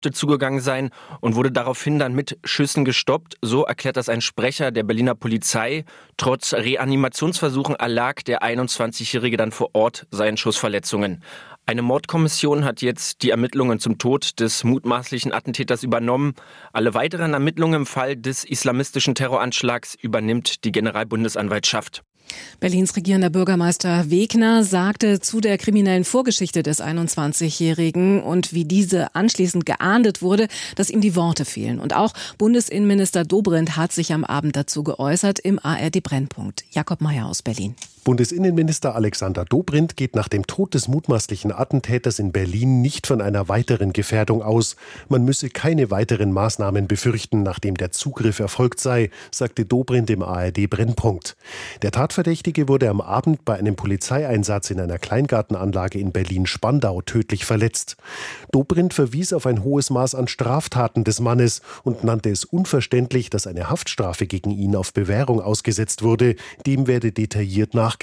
zugegangen sein und wurde daraufhin dann mit Schüssen gestoppt. So erklärt das ein Sprecher der Berliner Polizei. Trotz Reanimationsversuchen erlag der 21-Jährige dann vor Ort seinen Schussverletzungen. Eine Mordkommission hat jetzt die Ermittlungen zum Tod des mutmaßlichen Attentäters übernommen. Alle weiteren Ermittlungen im Fall des islamistischen Terroranschlags übernimmt die Generalbundesanwaltschaft. Berlins regierender Bürgermeister Wegner sagte zu der kriminellen Vorgeschichte des 21-Jährigen und wie diese anschließend geahndet wurde, dass ihm die Worte fehlen. Und auch Bundesinnenminister Dobrindt hat sich am Abend dazu geäußert im ARD-Brennpunkt. Jakob Mayer aus Berlin. Bundesinnenminister Alexander Dobrindt geht nach dem Tod des mutmaßlichen Attentäters in Berlin nicht von einer weiteren Gefährdung aus. Man müsse keine weiteren Maßnahmen befürchten, nachdem der Zugriff erfolgt sei, sagte Dobrindt im ARD-Brennpunkt. Der Tatverdächtige wurde am Abend bei einem Polizeieinsatz in einer Kleingartenanlage in Berlin-Spandau tödlich verletzt. Dobrindt verwies auf ein hohes Maß an Straftaten des Mannes und nannte es unverständlich, dass eine Haftstrafe gegen ihn auf Bewährung ausgesetzt wurde. Dem werde detailliert nachgegangen.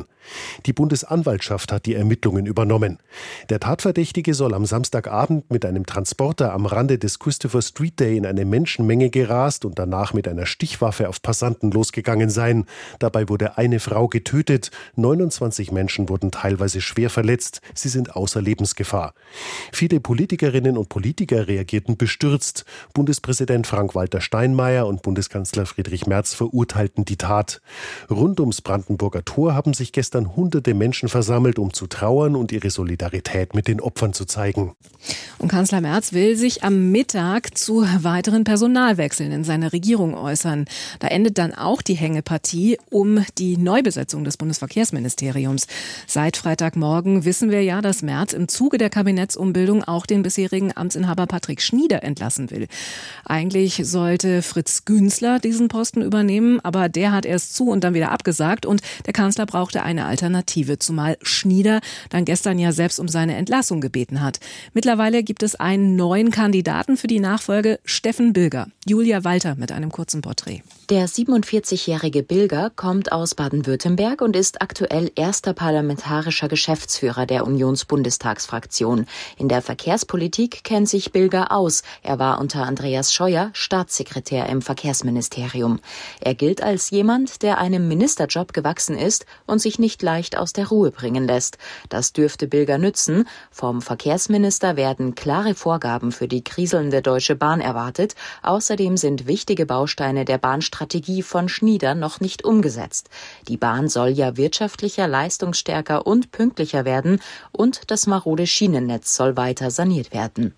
Die Bundesanwaltschaft hat die Ermittlungen übernommen. Der Tatverdächtige soll am Samstagabend mit einem Transporter am Rande des Christopher Street Day in eine Menschenmenge gerast und danach mit einer Stichwaffe auf Passanten losgegangen sein. Dabei wurde eine Frau getötet, 29 Menschen wurden teilweise schwer verletzt, sie sind außer Lebensgefahr. Viele Politikerinnen und Politiker reagierten bestürzt. Bundespräsident Frank-Walter Steinmeier und Bundeskanzler Friedrich Merz verurteilten die Tat. Rund ums Brandenburger Tor haben sich gestern hunderte Menschen versammelt, um zu trauern und ihre Solidarität mit den Opfern zu zeigen. Und Kanzler Merz will sich am Mittag zu weiteren Personalwechseln in seiner Regierung äußern. Da endet dann auch die Hängepartie um die Neubesetzung des Bundesverkehrsministeriums. Seit Freitagmorgen wissen wir ja, dass Merz im Zuge der Kabinettsumbildung auch den bisherigen Amtsinhaber Patrick Schnieder entlassen will. Eigentlich sollte Fritz Günzler diesen Posten übernehmen, aber der hat erst zu und dann wieder abgesagt und der Kanzler brauchte eine Alternative, zumal Schnieder dann gestern ja selbst um seine Entlassung gebeten hat. Mittlerweile gibt es einen neuen Kandidaten für die Nachfolge, Steffen Bilger. Julia Walter mit einem kurzen Porträt. Der 47-jährige Bilger kommt aus Baden-Württemberg und ist aktuell erster parlamentarischer Geschäftsführer der Unionsbundestagsfraktion. In der Verkehrspolitik kennt sich Bilger aus. Er war unter Andreas Scheuer Staatssekretär im Verkehrsministerium. Er gilt als jemand, der einem Ministerjob gewachsen ist und sich nicht leicht aus der Ruhe bringen lässt. Das dürfte Bilger nützen. Vom Verkehrsminister werden klare Vorgaben für die kriselnde Deutsche Bahn erwartet. Außerdem sind wichtige Bausteine der Bahnstrategie von Schnieder noch nicht umgesetzt. Die Bahn soll ja wirtschaftlicher, leistungsstärker und pünktlicher werden und das marode Schienennetz soll weiter saniert werden.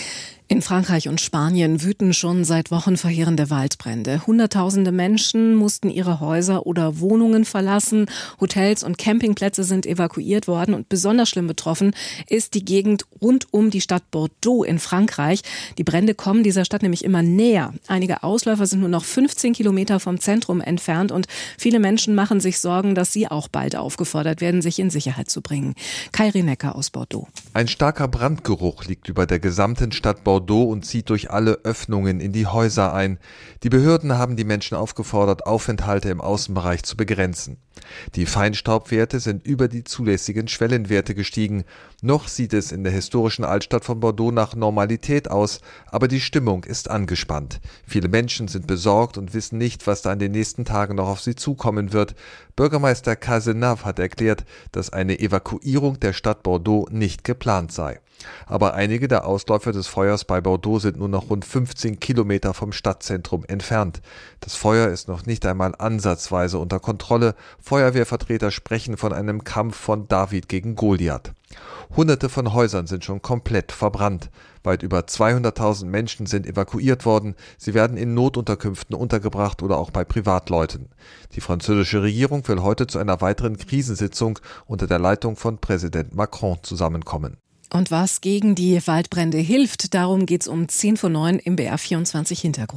In Frankreich und Spanien wüten schon seit Wochen verheerende Waldbrände. Hunderttausende Menschen mussten ihre Häuser oder Wohnungen verlassen. Hotels und Campingplätze sind evakuiert worden und besonders schlimm betroffen ist die Gegend rund um die Stadt Bordeaux in Frankreich. Die Brände kommen dieser Stadt nämlich immer näher. Einige Ausläufer sind nur noch 15 Kilometer vom Zentrum entfernt und viele Menschen machen sich Sorgen, dass sie auch bald aufgefordert werden, sich in Sicherheit zu bringen. Kai Rinecker aus Bordeaux. Ein starker Brandgeruch liegt über der gesamten Stadt Bordeaux und zieht durch alle Öffnungen in die Häuser ein. Die Behörden haben die Menschen aufgefordert, Aufenthalte im Außenbereich zu begrenzen. Die Feinstaubwerte sind über die zulässigen Schwellenwerte gestiegen. Noch sieht es in der historischen Altstadt von Bordeaux nach Normalität aus, aber die Stimmung ist angespannt. Viele Menschen sind besorgt und wissen nicht, was da in den nächsten Tagen noch auf sie zukommen wird. Bürgermeister Cazenave hat erklärt, dass eine Evakuierung der Stadt Bordeaux nicht geplant sei. Aber einige der Ausläufer des Feuers bei Bordeaux sind nur noch rund 15 Kilometer vom Stadtzentrum entfernt. Das Feuer ist noch nicht einmal ansatzweise unter Kontrolle. Feuerwehrvertreter sprechen von einem Kampf von David gegen Goliath. Hunderte von Häusern sind schon komplett verbrannt. Weit über 200.000 Menschen sind evakuiert worden. Sie werden in Notunterkünften untergebracht oder auch bei Privatleuten. Die französische Regierung will heute zu einer weiteren Krisensitzung unter der Leitung von Präsident Macron zusammenkommen. Und was gegen die Waldbrände hilft, darum geht's um 10 vor 9 im BR24 Hintergrund.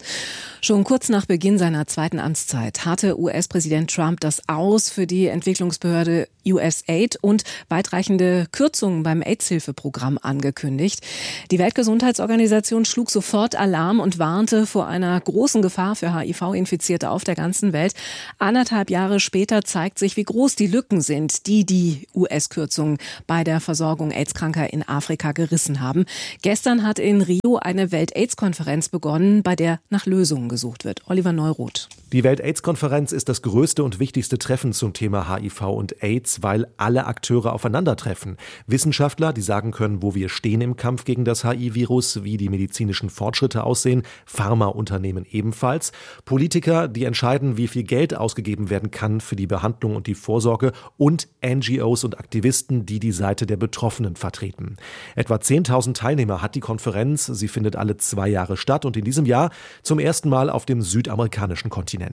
Schon kurz nach Beginn seiner zweiten Amtszeit hatte US-Präsident Trump das Aus für die Entwicklungsbehörde USAID und weitreichende Kürzungen beim AIDS-Hilfeprogramm angekündigt. Die Weltgesundheitsorganisation schlug sofort Alarm und warnte vor einer großen Gefahr für HIV-Infizierte auf der ganzen Welt. 1,5 Jahre später zeigt sich, wie groß die Lücken sind, die US-Kürzungen bei der Versorgung AIDS-Kranker in Afrika gerissen haben. Gestern hat in Rio eine Welt-AIDS-Konferenz begonnen, bei der nach Lösungen gesucht wird. Oliver Neuroth. Die Welt-AIDS-Konferenz ist das größte und wichtigste Treffen zum Thema HIV und AIDS, weil alle Akteure aufeinandertreffen. Wissenschaftler, die sagen können, wo wir stehen im Kampf gegen das HIV-Virus, wie die medizinischen Fortschritte aussehen, Pharmaunternehmen ebenfalls. Politiker, die entscheiden, wie viel Geld ausgegeben werden kann für die Behandlung und die Vorsorge, und NGOs und Aktivisten, die die Seite der Betroffenen vertreten. Etwa 10.000 Teilnehmer hat die Konferenz. Sie findet alle 2 Jahre statt und in diesem Jahr zum ersten Mal auf dem südamerikanischen Kontinent.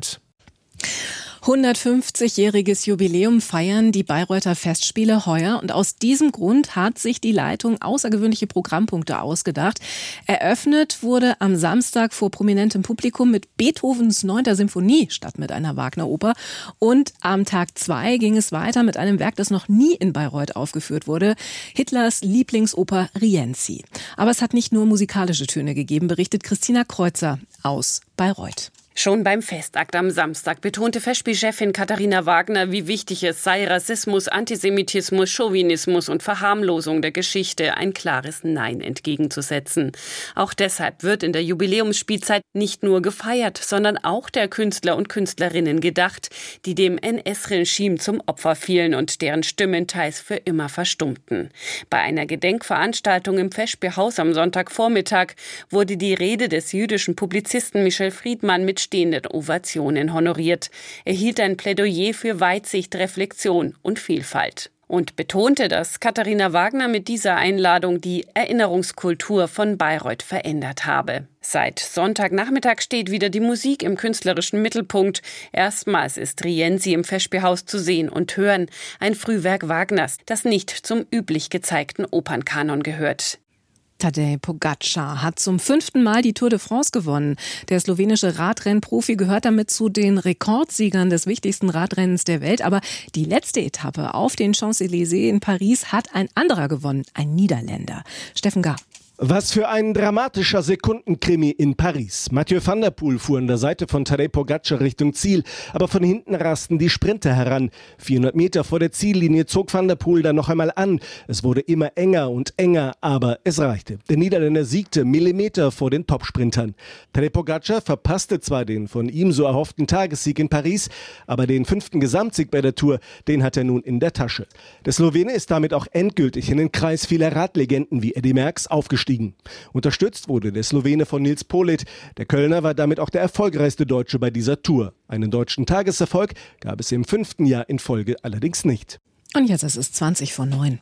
150-jähriges Jubiläum feiern die Bayreuther Festspiele heuer und aus diesem Grund hat sich die Leitung außergewöhnliche Programmpunkte ausgedacht. Eröffnet wurde am Samstag vor prominentem Publikum mit Beethovens 9. Symphonie statt mit einer Wagner-Oper und am Tag 2 ging es weiter mit einem Werk, das noch nie in Bayreuth aufgeführt wurde, Hitlers Lieblingsoper Rienzi. Aber es hat nicht nur musikalische Töne gegeben, berichtet Christina Kreuzer aus Bayreuth. Schon beim Festakt am Samstag betonte Festspielchefin Katharina Wagner, wie wichtig es sei, Rassismus, Antisemitismus, Chauvinismus und Verharmlosung der Geschichte ein klares Nein entgegenzusetzen. Auch deshalb wird in der Jubiläumsspielzeit nicht nur gefeiert, sondern auch der Künstler und Künstlerinnen gedacht, die dem NS-Regime zum Opfer fielen und deren Stimmen teils für immer verstummten. Bei einer Gedenkveranstaltung im Festspielhaus am Sonntagvormittag wurde die Rede des jüdischen Publizisten Michel Friedmann mit stehenden Ovationen honoriert. Er hielt ein Plädoyer für Weitsicht, Reflexion und Vielfalt und betonte, dass Katharina Wagner mit dieser Einladung die Erinnerungskultur von Bayreuth verändert habe. Seit Sonntagnachmittag steht wieder die Musik im künstlerischen Mittelpunkt. Erstmals ist Rienzi im Festspielhaus zu sehen und hören, ein Frühwerk Wagners, das nicht zum üblich gezeigten Opernkanon gehört. Tadej Pogačar hat zum 5. Mal die Tour de France gewonnen. Der slowenische Radrennprofi gehört damit zu den Rekordsiegern des wichtigsten Radrennens der Welt. Aber die letzte Etappe auf den Champs-Élysées in Paris hat ein anderer gewonnen, ein Niederländer. Steffen Gar. Was für ein dramatischer Sekundenkrimi in Paris. Mathieu van der Poel fuhr an der Seite von Tadej Pogačar Richtung Ziel, aber von hinten rasten die Sprinter heran. 400 Meter vor der Ziellinie zog van der Poel dann noch einmal an. Es wurde immer enger und enger, aber es reichte. Der Niederländer siegte Millimeter vor den Topsprintern. Tadej Pogačar verpasste zwar den von ihm so erhofften Tagessieg in Paris, aber den 5. Gesamtsieg bei der Tour, den hat er nun in der Tasche. Der Slowene ist damit auch endgültig in den Kreis vieler Radlegenden wie Eddy Merckx aufgestiegen. Unterstützt wurde der Slowene von Nils Politt. Der Kölner war damit auch der erfolgreichste Deutsche bei dieser Tour. Einen deutschen Tageserfolg gab es im 5. Jahr in Folge allerdings nicht. Und jetzt ist es 20:09.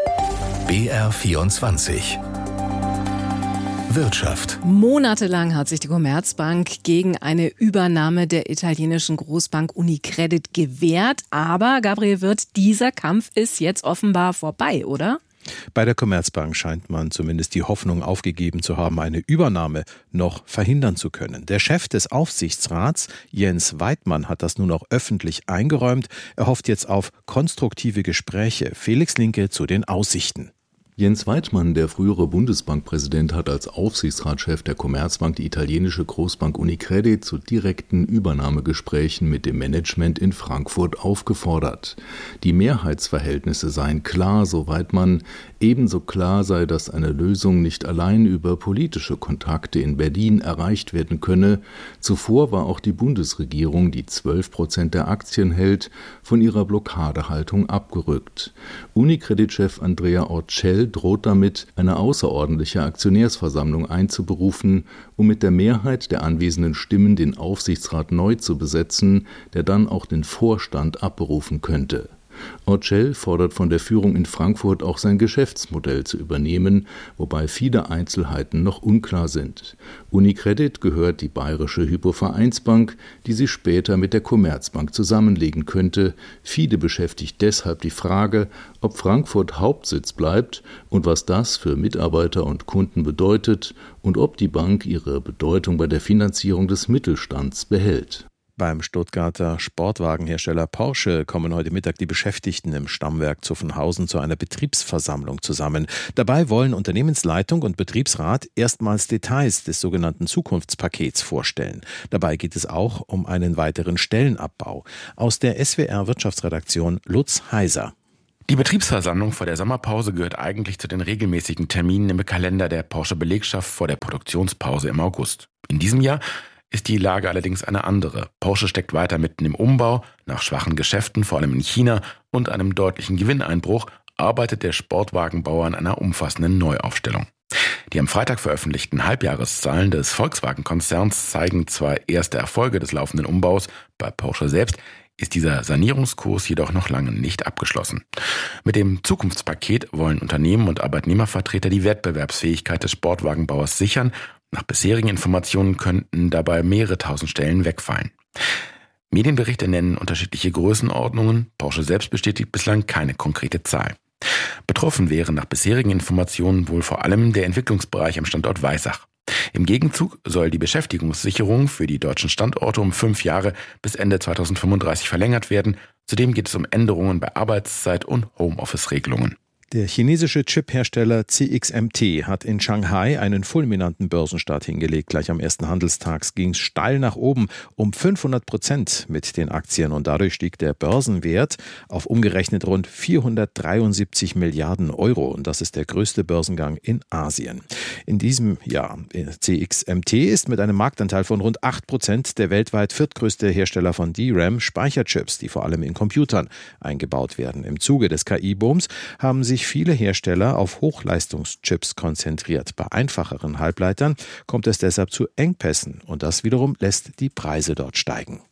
BR24 Wirtschaft. Monatelang hat sich die Commerzbank gegen eine Übernahme der italienischen Großbank Unicredit gewehrt. Aber, Gabriel Wirth, dieser Kampf ist jetzt offenbar vorbei, oder? Bei der Commerzbank scheint man zumindest die Hoffnung aufgegeben zu haben, eine Übernahme noch verhindern zu können. Der Chef des Aufsichtsrats, Jens Weidmann, hat das nun auch öffentlich eingeräumt. Er hofft jetzt auf konstruktive Gespräche. Felix Linke zu den Aussichten. Jens Weidmann, der frühere Bundesbankpräsident, hat als Aufsichtsratschef der Commerzbank die italienische Großbank Unicredit zu direkten Übernahmegesprächen mit dem Management in Frankfurt aufgefordert. Die Mehrheitsverhältnisse seien klar, so Weidmann. Ebenso klar sei, dass eine Lösung nicht allein über politische Kontakte in Berlin erreicht werden könne. Zuvor war auch die Bundesregierung, die 12% der Aktien hält, von ihrer Blockadehaltung abgerückt. Unicredit-Chef Andrea Orcel droht damit, eine außerordentliche Aktionärsversammlung einzuberufen, um mit der Mehrheit der anwesenden Stimmen den Aufsichtsrat neu zu besetzen, der dann auch den Vorstand abberufen könnte. Orcel fordert von der Führung in Frankfurt auch sein Geschäftsmodell zu übernehmen, wobei viele Einzelheiten noch unklar sind. UniCredit gehört die bayerische Hypo-Vereinsbank, die sich später mit der Commerzbank zusammenlegen könnte. Viele beschäftigt deshalb die Frage, ob Frankfurt Hauptsitz bleibt und was das für Mitarbeiter und Kunden bedeutet und ob die Bank ihre Bedeutung bei der Finanzierung des Mittelstands behält. Beim Stuttgarter Sportwagenhersteller Porsche kommen heute Mittag die Beschäftigten im Stammwerk Zuffenhausen zu einer Betriebsversammlung zusammen. Dabei wollen Unternehmensleitung und Betriebsrat erstmals Details des sogenannten Zukunftspakets vorstellen. Dabei geht es auch um einen weiteren Stellenabbau. Aus der SWR-Wirtschaftsredaktion Lutz Heiser. Die Betriebsversammlung vor der Sommerpause gehört eigentlich zu den regelmäßigen Terminen im Kalender der Porsche-Belegschaft vor der Produktionspause im August. In diesem Jahr ist die Lage allerdings eine andere. Porsche steckt weiter mitten im Umbau. Nach schwachen Geschäften, vor allem in China, und einem deutlichen Gewinneinbruch arbeitet der Sportwagenbauer an einer umfassenden Neuaufstellung. Die am Freitag veröffentlichten Halbjahreszahlen des Volkswagen-Konzerns zeigen zwar erste Erfolge des laufenden Umbaus, bei Porsche selbst ist dieser Sanierungskurs jedoch noch lange nicht abgeschlossen. Mit dem Zukunftspaket wollen Unternehmen und Arbeitnehmervertreter die Wettbewerbsfähigkeit des Sportwagenbauers sichern. Nach bisherigen Informationen könnten dabei mehrere tausend Stellen wegfallen. Medienberichte nennen unterschiedliche Größenordnungen. Porsche selbst bestätigt bislang keine konkrete Zahl. Betroffen wäre nach bisherigen Informationen wohl vor allem der Entwicklungsbereich am Standort Weissach. Im Gegenzug soll die Beschäftigungssicherung für die deutschen Standorte um 5 Jahre bis Ende 2035 verlängert werden. Zudem geht es um Änderungen bei Arbeitszeit und Homeoffice-Regelungen. Der chinesische Chip-Hersteller CXMT hat in Shanghai einen fulminanten Börsenstart hingelegt. Gleich am ersten Handelstag ging es steil nach oben um 500% mit den Aktien und dadurch stieg der Börsenwert auf umgerechnet rund 473 Milliarden Euro und das ist der größte Börsengang in Asien. In diesem Jahr CXMT ist mit einem Marktanteil von rund 8% der weltweit viertgrößte Hersteller von DRAM-Speicherchips, die vor allem in Computern eingebaut werden. Im Zuge des KI-Booms haben sich viele Hersteller auf Hochleistungschips konzentriert. Bei einfacheren Halbleitern kommt es deshalb zu Engpässen und das wiederum lässt die Preise dort steigen.